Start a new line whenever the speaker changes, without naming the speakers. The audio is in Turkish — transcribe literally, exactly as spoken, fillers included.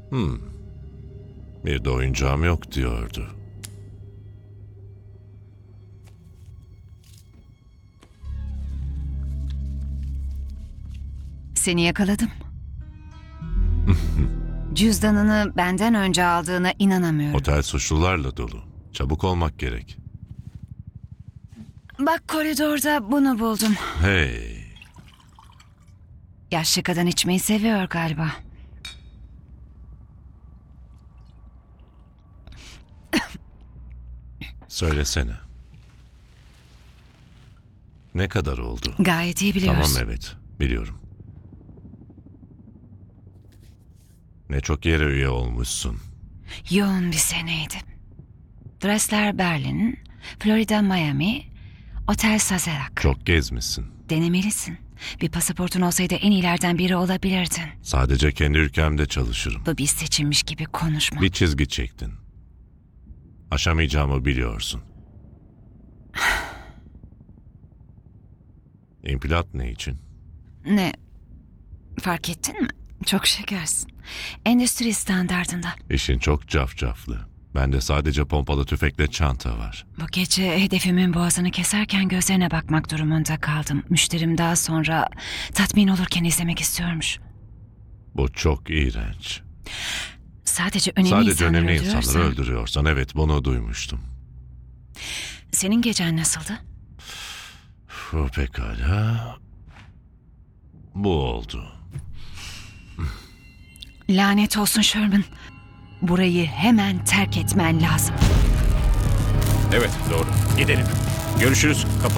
Hmm. Bir de oyuncağım yok diyordu.
Seni yakaladım. Cüzdanını benden önce aldığına inanamıyorum.
Otel suçlularla dolu. Çabuk olmak gerek.
Bak koridorda bunu buldum.
Hey.
Yaşlı kadın içmeyi seviyor galiba.
Söylesene. Ne kadar oldu?
Gayet iyi biliyorsun.
Tamam, evet. Biliyorum. Ne çok yere üye olmuşsun.
Yoğun bir seneydi. Dressler Berlin, Florida Miami, Otel Sazerac.
Çok gezmişsin.
Denemelisin. Bir pasaportun olsaydı en iyilerden biri olabilirdin.
Sadece kendi ülkemde çalışırım.
Bu bir seçilmiş gibi konuşma.
Bir çizgi çektin. Aşamayacağımı biliyorsun. İmplant ne için?
Ne? Fark ettin mi? Çok şekersin. Endüstri standardında.
İşin çok cafcaflı. Bende sadece pompalı tüfekle çanta var.
Bu gece hedefimin boğazını keserken gözlerine bakmak durumunda kaldım. Müşterim daha sonra tatmin olurken izlemek istiyormuş.
Bu çok iğrenç.
Sadece önemli
Sadece
insanları
önemli
öldürüyorsan-
insanları öldürüyorsan, evet, bunu duymuştum.
Senin gecen nasıldı?
Bu pekala. Bu oldu.
Lanet olsun Sherman. Burayı hemen terk etmen lazım.
Evet, doğru. Gidelim. Görüşürüz. Kapı.